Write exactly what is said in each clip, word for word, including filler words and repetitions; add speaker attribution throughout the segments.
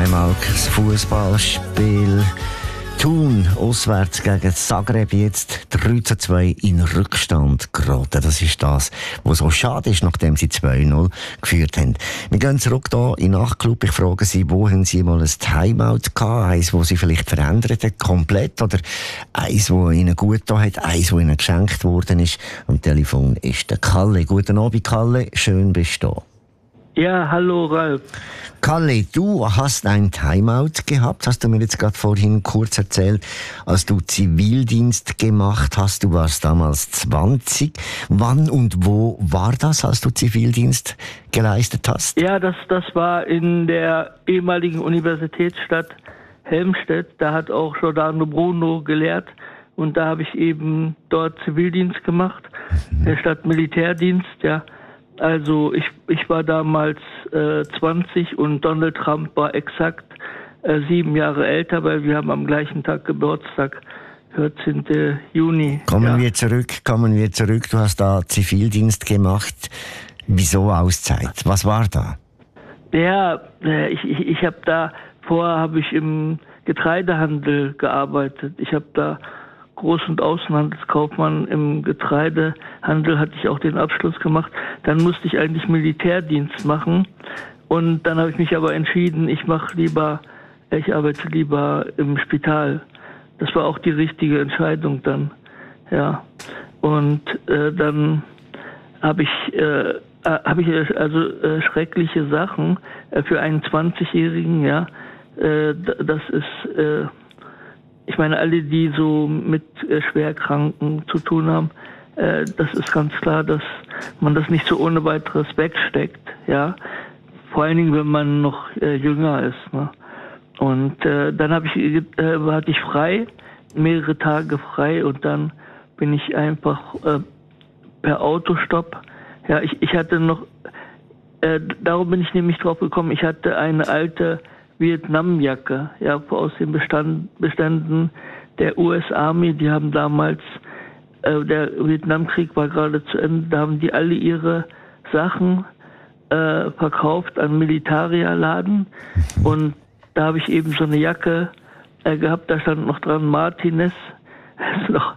Speaker 1: Timeout, das Fußballspiel. Thun auswärts gegen Zagreb jetzt drei zu zwei in Rückstand geraten. Das ist das, was so schade ist, nachdem sie zwei null geführt haben. Wir gehen zurück hier in den Nachtclub. Ich frage Sie, wo haben Sie mal ein Timeout gehabt? Eins, das Sie vielleicht verändert hat, komplett? Oder eins, das Ihnen gut getan hat? Eins, das Ihnen geschenkt worden ist? Am Telefon ist der Kalle. Guten Abend, Kalle. Schön bist du da.
Speaker 2: Ja, hallo Ralf.
Speaker 1: Kalle, du hast ein Timeout gehabt, hast du mir jetzt gerade vorhin kurz erzählt, als du Zivildienst gemacht hast. Du warst damals zwanzig. Wann und wo war das, als du Zivildienst geleistet hast?
Speaker 2: Ja, das, das war in der ehemaligen Universitätsstadt Helmstedt. Da hat auch Giordano Bruno gelehrt und da habe ich eben dort Zivildienst gemacht, mhm. statt Militärdienst, ja. Also ich, ich war damals äh, zwanzig und Donald Trump war exakt äh, sieben Jahre älter, weil wir haben am gleichen Tag Geburtstag, vierzehnten Juni.
Speaker 1: Kommen
Speaker 2: ja.
Speaker 1: wir zurück, kommen wir zurück. Du hast da Zivildienst gemacht. Wieso Auszeit? Was war da?
Speaker 2: Ja, ich, ich, ich habe da, vorher habe ich im Getreidehandel gearbeitet. Ich habe da Groß- und Außenhandelskaufmann im Getreidehandel, hatte ich auch den Abschluss gemacht. Dann musste ich eigentlich Militärdienst machen und dann habe ich mich aber entschieden, ich mache lieber, ich arbeite lieber im Spital. Das war auch die richtige Entscheidung dann, ja. Und äh, dann habe ich äh, habe ich also äh, schreckliche Sachen äh, für einen zwanzigjährigen, ja. Äh, das ist äh, Ich meine, alle, die so mit äh, Schwerkranken zu tun haben, äh, das ist ganz klar, dass man das nicht so ohne weiteres wegsteckt, ja. Vor allen Dingen, wenn man noch äh, jünger ist, ne? Und äh, dann habe ich äh, hatte ich frei, mehrere Tage frei und dann bin ich einfach äh, per Autostopp. Ja, ich ich hatte noch, äh, darum bin ich nämlich drauf gekommen. Ich hatte eine alte Vietnamjacke, ja, aus den Bestand, Beständen der U S Army. Die haben damals, äh, der Vietnamkrieg war gerade zu Ende, da haben die alle ihre Sachen äh, verkauft an Militaria-Laden und da habe ich eben so eine Jacke äh, gehabt, da stand noch dran Martinez. Das ist noch,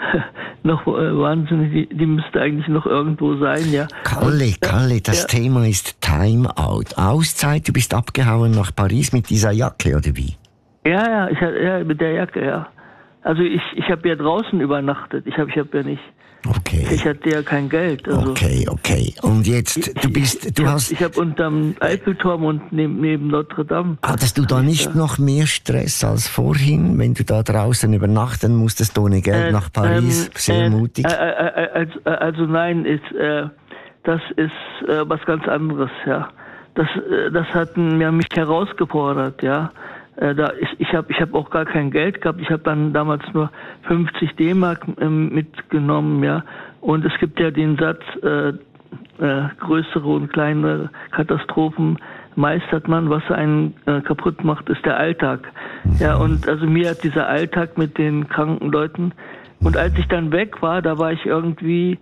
Speaker 2: noch äh, wahnsinnig, die, die müsste eigentlich noch irgendwo sein, ja.
Speaker 1: Kalle, Kalle, das ja. Thema ist Timeout. Auszeit, du bist abgehauen nach Paris mit dieser Jacke, oder wie?
Speaker 2: Ja, ja, ich, ja mit der Jacke, ja. Also ich, ich habe ja draußen übernachtet, ich habe ich hab ja nicht...
Speaker 1: Okay.
Speaker 2: Ich hatte ja kein Geld. Also
Speaker 1: okay, okay. Und jetzt, du bist, du
Speaker 2: ich
Speaker 1: hast...
Speaker 2: Ich habe unterm Eiffelturm und neben, neben Notre Dame...
Speaker 1: Hattest du da nicht ja. noch mehr Stress als vorhin, wenn du da draußen übernachten musstest, ohne Geld äh, nach Paris? Ähm, Sehr äh, mutig.
Speaker 2: Äh, äh, also, also nein, ist, äh, das ist äh, was ganz anderes, ja. Das, äh, das hat mir mich herausgefordert, ja. Da ich ich habe ich habe auch gar kein Geld gehabt. Ich habe dann damals nur fünfzig D-Mark ähm, mitgenommen, ja. Und es gibt ja den Satz: äh, äh, größere und kleinere Katastrophen meistert man. Was einen äh, kaputt macht, ist der Alltag. Ja. Und also mir hat dieser Alltag mit den kranken Leuten. Und als ich dann weg war, da war ich irgendwie,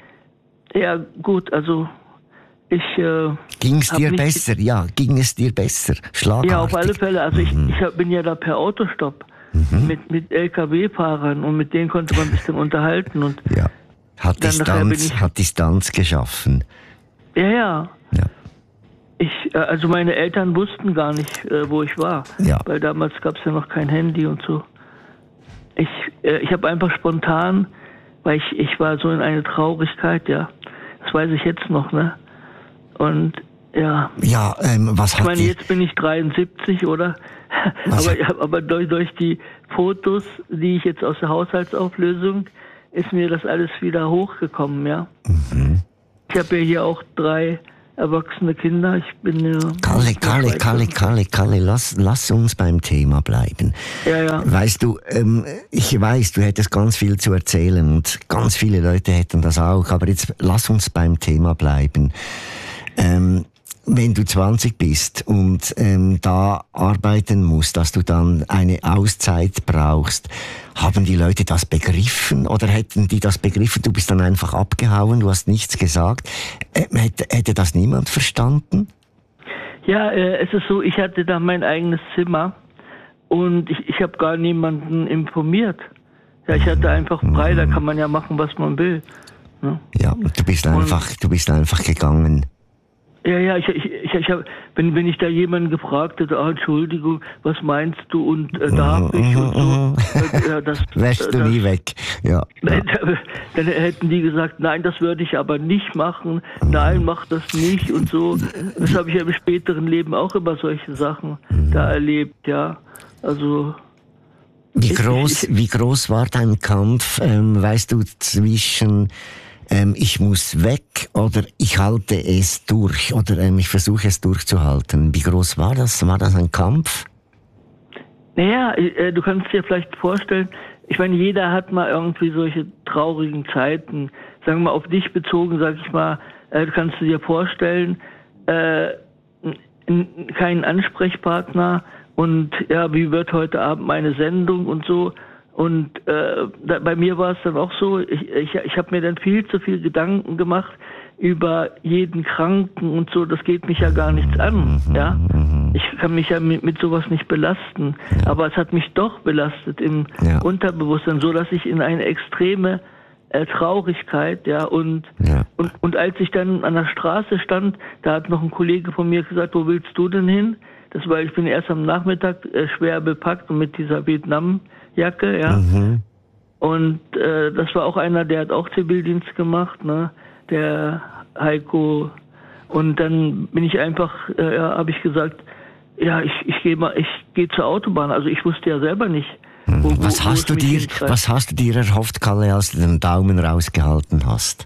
Speaker 2: ja gut, also ich äh,
Speaker 1: ging es dir besser? Ja, ging es dir besser? Schlagartig?
Speaker 2: Ja, auf alle Fälle. Also mhm. ich, ich bin ja da per Autostopp mhm. mit, mit L K W-Fahrern und mit denen konnte man sich dann unterhalten. Und
Speaker 1: ja, hat Distanz, ich, hat Distanz geschaffen.
Speaker 2: Ja, ja.
Speaker 1: ja.
Speaker 2: Ich, also meine Eltern wussten gar nicht, äh, wo ich war.
Speaker 1: Ja.
Speaker 2: Weil damals gab es ja noch kein Handy und so. Ich, äh, ich habe einfach spontan, weil ich, ich war so in eine Traurigkeit, ja. Das weiß ich jetzt noch, ne? Und ja,
Speaker 1: ja ähm, was
Speaker 2: ich
Speaker 1: hat
Speaker 2: meine,
Speaker 1: die...
Speaker 2: jetzt bin ich dreiundsiebzig, oder? Aber, hat... aber durch, durch die Fotos, die ich jetzt aus der Haushaltsauflösung, ist mir das alles wieder hochgekommen, ja. Mhm. Ich habe ja hier auch drei erwachsene Kinder. Ich bin ja...
Speaker 1: Kalle, Kalle, Kalle, Kalle, Kalle, lass, lass uns beim Thema bleiben.
Speaker 2: Ja, ja.
Speaker 1: Weißt du, ähm, ich weiß, du hättest ganz viel zu erzählen und ganz viele Leute hätten das auch, aber jetzt lass uns beim Thema bleiben. Ähm, wenn du zwanzig bist und ähm, da arbeiten musst, dass du dann eine Auszeit brauchst, haben die Leute das begriffen oder hätten die das begriffen? Du bist dann einfach abgehauen, du hast nichts gesagt. Äh, hätte, hätte das niemand verstanden?
Speaker 2: Ja, äh, es ist so, ich hatte da mein eigenes Zimmer und ich, ich habe gar niemanden informiert. Ja, ich hatte einfach frei, da kann man ja machen, was man will. Ne?
Speaker 1: Ja, du bist einfach, und, du bist einfach gegangen.
Speaker 2: Ja, ja, ich, ich, ich, ich hab, wenn, wenn ich da jemanden gefragt hätte, ah, Entschuldigung, was meinst du und äh, darf ich und so. Äh, ja, das,
Speaker 1: Lässt du
Speaker 2: das,
Speaker 1: nie weg. Ja,
Speaker 2: ja.
Speaker 1: ja.
Speaker 2: Dann hätten die gesagt, nein, das würde ich aber nicht machen, nein, mach das nicht und so. Das habe ich ja im späteren Leben auch über solche Sachen da erlebt, ja. Also...
Speaker 1: Wie groß, wie groß war dein Kampf, ähm, weißt du, zwischen ähm, ich muss weg oder ich halte es durch oder ähm, ich versuche es durchzuhalten? Wie groß war das? War das ein Kampf?
Speaker 2: Naja, äh, du kannst dir vielleicht vorstellen, ich meine, jeder hat mal irgendwie solche traurigen Zeiten. Sagen wir mal, auf dich bezogen, sag ich mal, äh, kannst du dir vorstellen, äh, keinen Ansprechpartner, und ja, wie wird heute Abend meine Sendung und so. Und äh, da, bei mir war es dann auch so, ich, ich, ich habe mir dann viel zu viel Gedanken gemacht über jeden Kranken und so. Das geht mich ja gar nichts an. Ja, ich kann mich ja mit, mit sowas nicht belasten. Ja. Aber es hat mich doch belastet im ja. Unterbewusstsein, so dass ich in eine extreme äh, Traurigkeit, ja, und, ja. und und als ich dann an der Straße stand, da hat noch ein Kollege von mir gesagt, wo willst du denn hin? Das war, ich bin erst am Nachmittag äh, schwer bepackt und mit dieser Vietnam-Jacke, ja. Mhm. Und äh, das war auch einer, der hat auch Zivildienst gemacht, ne, der Heiko. Und dann bin ich einfach, äh, ja, habe ich gesagt, ja, ich ich gehe mal, ich gehe zur Autobahn. Also ich wusste ja selber nicht. Wo, wo,
Speaker 1: was hast du dir, was hast du dir erhofft, Kalle, als du den Daumen rausgehalten hast?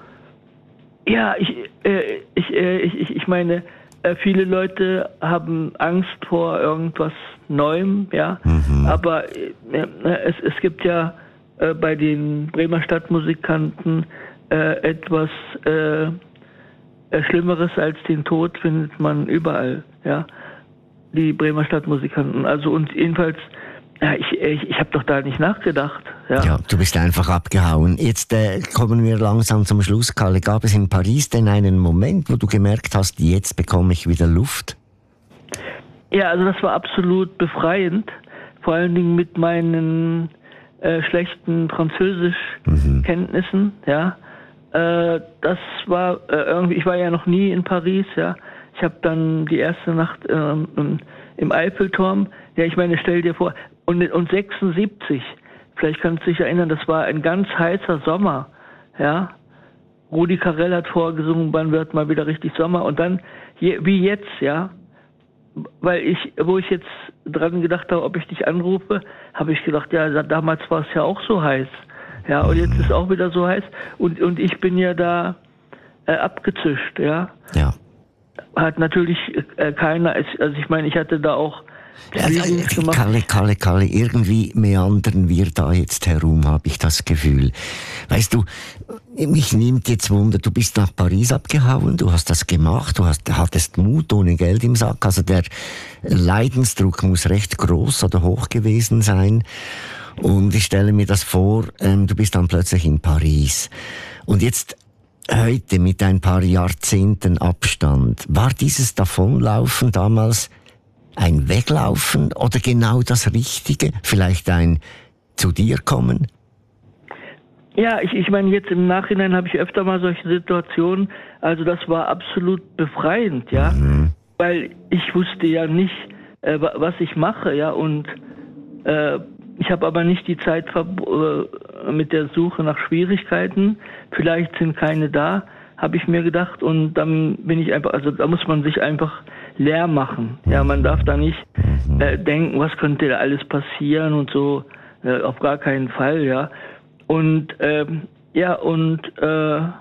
Speaker 2: Ja, ich, äh, ich, äh, ich, ich meine. Viele Leute haben Angst vor irgendwas Neuem, ja. Mhm. Aber äh, es, es gibt ja äh, bei den Bremer Stadtmusikanten äh, etwas äh, Schlimmeres als den Tod findet man überall, ja. Die Bremer Stadtmusikanten. Also und jedenfalls, ja, ich, ich, ich habe doch da nicht nachgedacht. Ja.
Speaker 1: ja, du bist einfach abgehauen. Jetzt äh, kommen wir langsam zum Schluss, Kalle. Gab es in Paris denn einen Moment, wo du gemerkt hast, jetzt bekomme ich wieder Luft?
Speaker 2: Ja, also das war absolut befreiend. Vor allen Dingen mit meinen äh, schlechten Französischkenntnissen. Mhm. Ja, äh, das war äh, irgendwie. Ich war ja noch nie in Paris. Ja, ich habe dann die erste Nacht äh, im, im Eiffelturm. Ja, ich meine, stell dir vor. Und, und sechsundsiebzig. Vielleicht kannst du dich erinnern, das war ein ganz heißer Sommer, ja. Rudi Carrell hat vorgesungen, wann wird mal wieder richtig Sommer und dann, je, wie jetzt, ja. Weil ich, wo ich jetzt dran gedacht habe, ob ich dich anrufe, habe ich gedacht, ja, damals war es ja auch so heiß, ja. Und jetzt ist es auch wieder so heiß und, und ich bin ja da äh, abgezischt, ja.
Speaker 1: Ja.
Speaker 2: Hat natürlich äh, keiner, also ich meine, ich hatte da auch
Speaker 1: Also, Kalle, Kalle, Kalle, irgendwie meandern wir da jetzt herum, habe ich das Gefühl. Weißt du, mich nimmt jetzt Wunder, du bist nach Paris abgehauen, du hast das gemacht, du hast, hattest Mut ohne Geld im Sack, also der Leidensdruck muss recht groß oder hoch gewesen sein. Und ich stelle mir das vor, ähm, du bist dann plötzlich in Paris. Und jetzt heute mit ein paar Jahrzehnten Abstand, war dieses Davonlaufen damals ein Weglaufen oder genau das Richtige? Vielleicht ein zu dir kommen?
Speaker 2: Ja, ich, ich meine, jetzt im Nachhinein habe ich öfter mal solche Situationen. Also das war absolut befreiend, ja. Mhm. Weil ich wusste ja nicht, äh, was ich mache, ja. Und äh, ich habe aber nicht die Zeit verb- äh, mit der Suche nach Schwierigkeiten. Vielleicht sind keine da, habe ich mir gedacht. Und dann bin ich einfach, also da muss man sich einfach leer machen. Ja, man darf da nicht äh, denken, was könnte da alles passieren und so, äh, auf gar keinen Fall, ja. Und ähm, ja, und äh, äh,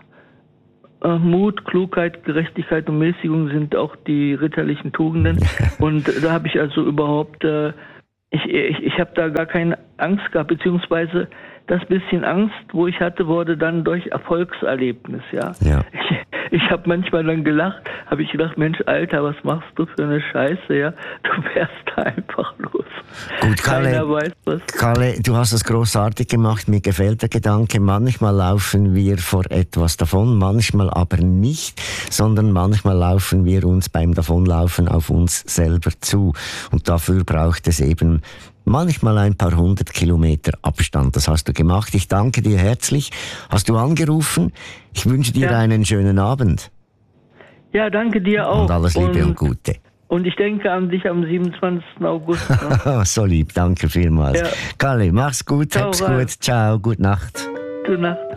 Speaker 2: Mut, Klugheit, Gerechtigkeit und Mäßigung sind auch die ritterlichen Tugenden. Und da habe ich also überhaupt, äh, ich, ich, ich habe da gar keine Angst gehabt, beziehungsweise das bisschen Angst, wo ich hatte, wurde dann durch Erfolgserlebnis, ja.
Speaker 1: ja.
Speaker 2: Ich, ich habe manchmal dann gelacht, habe ich gedacht, Mensch, Alter, was machst du für eine Scheiße, ja? Du wärst da einfach los.
Speaker 1: Gut, Kalle,
Speaker 2: Keiner weiß was.
Speaker 1: Kalle, du hast das großartig gemacht. Mir gefällt der Gedanke. Manchmal laufen wir vor etwas davon, manchmal aber nicht, sondern manchmal laufen wir uns beim Davonlaufen auf uns selber zu. Und dafür braucht es eben manchmal ein paar hundert Kilometer Abstand. Das hast du gemacht. Ich danke dir herzlich. Hast du angerufen? Ich wünsche dir
Speaker 2: Ja.
Speaker 1: einen schönen Abend.
Speaker 2: Ja, danke dir auch.
Speaker 1: Und alles Liebe und,
Speaker 2: und
Speaker 1: Gute.
Speaker 2: Und ich denke an dich am siebenundzwanzigsten August. Ne?
Speaker 1: So lieb, danke vielmals.
Speaker 2: Ja.
Speaker 1: Kalle, mach's gut,
Speaker 2: Ciao,
Speaker 1: hab's
Speaker 2: Ralf.
Speaker 1: gut. Ciao, gute Nacht.
Speaker 2: Gute Nacht.